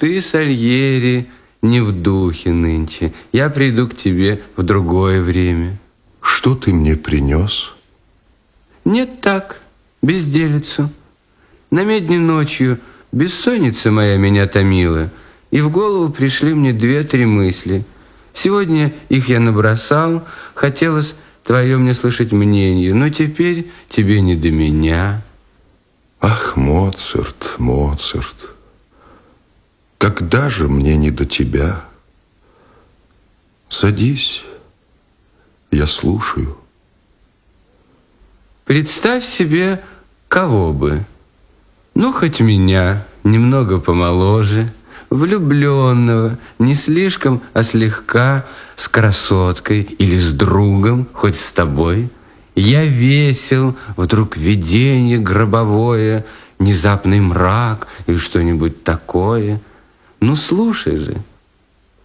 Ты, Сальери, не в духе нынче. Я приду к тебе в другое время. Что ты мне принес? Нет, так, безделицу. На медне ночью бессонница моя меня томила, и в голову пришли мне 2-3 мысли. Сегодня их я набросал, хотелось твое мне слышать мнение, но теперь тебе не до меня. Ах, Моцарт, Моцарт, когда же мне не до тебя? Садись, я слушаю. Представь себе, кого бы. Ну, хоть меня, немного помоложе, влюбленного, не слишком, а слегка, с красоткой или с другом, хоть с тобой. Я весел, вдруг видение гробовое, внезапный мрак или что-нибудь такое. Ну, слушай же.